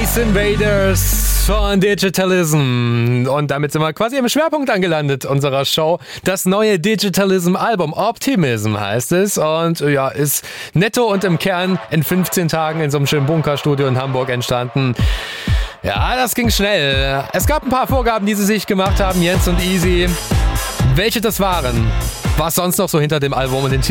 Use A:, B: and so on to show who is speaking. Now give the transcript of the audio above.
A: Space Invaders von Digitalism. Und damit sind wir quasi am Schwerpunkt angelandet unserer Show. Das neue Digitalism-Album, Optimism heißt es. Und ja, ist netto und im Kern in 15 Tagen in so einem schönen Bunkerstudio in Hamburg entstanden. Ja, das ging schnell. Es gab ein paar Vorgaben, die sie sich gemacht haben, Jens und Easy. Welche das waren, was sonst noch so hinter dem Album und den